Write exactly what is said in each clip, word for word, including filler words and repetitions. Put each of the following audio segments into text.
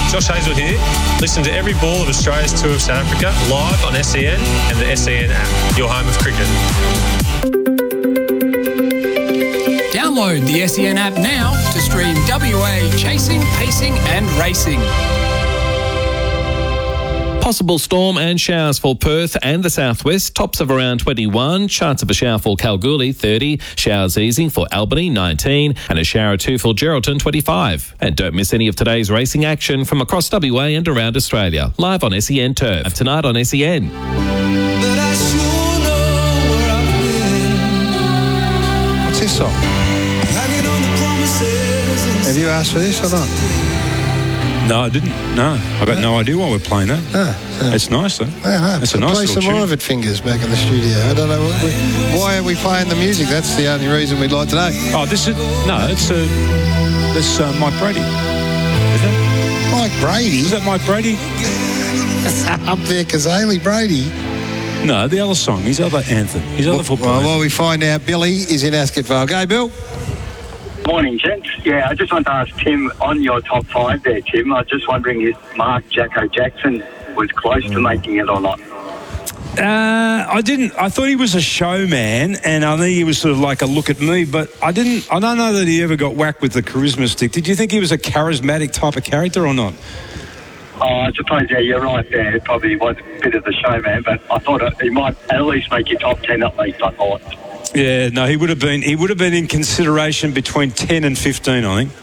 Josh Hazel here. Listen to every ball of Australia's tour of South Africa live on S E N and the S E N app, your home of cricket. Download the S E N app now to stream W A chasing, pacing and racing. Possible storm and showers for Perth and the southwest. Tops of around twenty-one. Chance of a shower for Kalgoorlie, thirty. Showers easing for Albany, nineteen. And a shower or two for Geraldton, twenty-five. And don't miss any of today's racing action from across W A and around Australia. Live on S E N Turf. Tonight on S E N. But I sure know where I've been. What's this song? Hanging on the promises. Have you asked for this or not? No, I didn't. No, I've got no idea why we're playing that. Ah, so It's nice, though. Yeah, no, It's a nice play little some tune. Ivan Fingers back in the studio. I don't know what we, why are we playing the music. That's the only reason we'd like to know. Oh, this is no. It's uh, this uh, Mike Brady. Is that Mike Brady is that Mike Brady? up there, Kazali Brady. No, the other song. His other anthem. His other football. Well, anthem. while we find out, Billy is in Ascot Vale. Go, Bill. Morning, gents. Yeah, I just want to ask Tim on your top five there, Tim. I was just wondering if Mark Jacko Jackson was close to making it or not. Uh, I didn't. I thought he was a showman, and I think he was sort of like a look at me. But I didn't. I don't know that he ever got whacked with the charisma stick. Did you think he was a charismatic type of character or not? Oh, I suppose, yeah, you're right there. It probably was a bit of the showman, but I thought it, he might at least make your top ten at least, I thought. Yeah, no, he would have been. He would have been in consideration between ten and fifteen, I think.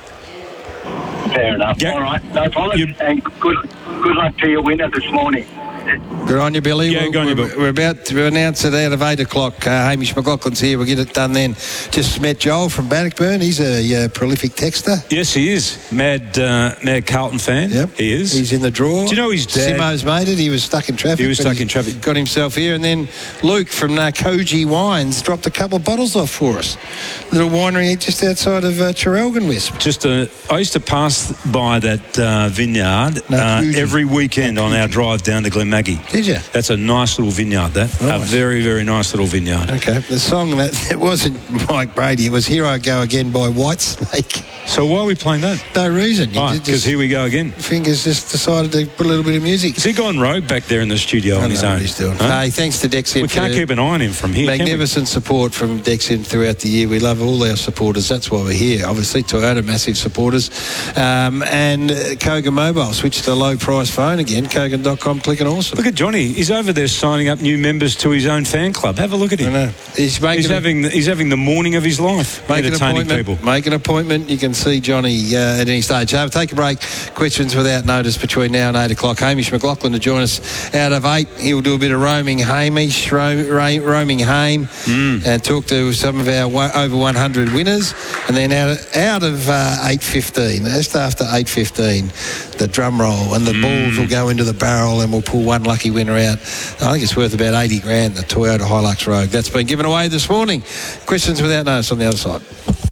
Fair enough. Yeah. All right, no problem. You- And good, good luck to your winner this morning. Good on you, Billy. Yeah, we're, go on you, we're, Bill. we're about to announce it out of eight o'clock. Uh, Hamish McLaughlin's here. We'll get it done then. Just met Joel from Bannockburn. He's a uh, prolific texter. Yes, he is. Mad, uh, mad Carlton fan. Yep. He is. He's in the draw. Do you know his dad? Simo's made it. He was stuck in traffic. He was but stuck he's in traffic. Got himself here. And then Luke from Narcoji Wines dropped a couple of bottles off for us. Little winery just outside of uh, Traralgon Wisp. Just uh, I used to pass by that uh, vineyard uh, Narcoji. every weekend on our drive down to Glenmaggie. Did you? That's a nice little vineyard, that. A Nice. very, very nice little vineyard. Okay. The song that it wasn't Mike Brady. It was Here I Go Again by Whitesnake. So why are we playing that? No reason. You Oh, did because just- here we go again. Fingers just decided to put a little bit of music. Has he gone rogue back there in the studio I on his don't know own? what he's doing. Huh? Hey, thanks to Dexin. We for can't the keep an eye on him from here, can we? magnificent support from Dexin throughout the year. We love all our supporters. That's why we're here. Obviously, Toyota, massive supporters. Um, and uh, Kogan Mobile, switched to a low price phone again. Kogan dot com, clicking awesome. Look at Johnny. He's over there signing up new members to his own fan club. Have a look at I him. know. He's making He's a- having the, he's having the morning of his life, Make an entertaining appointment. people. Make an appointment. You can see Johnny uh, at any stage. So take a break. Questions without notice between now and eight o'clock. Hamish McLaughlin to join us out of eight. He'll do a bit of roaming Hamish, ro- ro- roaming Hame, Mm. and talk to some of our wa- over one hundred winners. And then out of, out of uh, eight fifteen, just after eight fifteen, the drum roll and the Mm. balls will go into the barrel and we'll pull one lucky winner out. I think it's worth about eighty grand, the Toyota Hilux Rogue. That's been given away this morning. Questions without notice on the other side.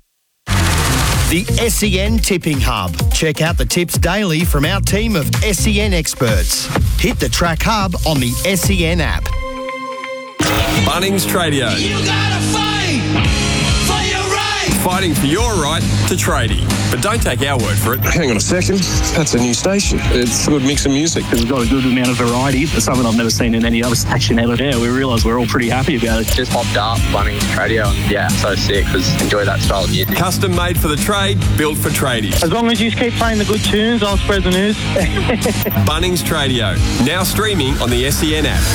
The S E N Tipping Hub. Check out the tips daily from our team of S E N experts. Hit the Track Hub on the S E N app. Bunnings Tradio. You gotta fight for your right. Fighting for your right to tradie. But don't take our word for it. Hang on a second, that's a new station. It's a good mix of music. We've got a good amount of variety. It's something I've never seen in any other station ever. Yeah, we realise we're all pretty happy about it. Just popped up Bunnings Tradio and yeah, so sick because enjoy that style of music. Custom made for the trade, built for tradies. As long as you keep playing the good tunes, I'll spread the news. Bunnings Tradio. Now streaming on the S E N app.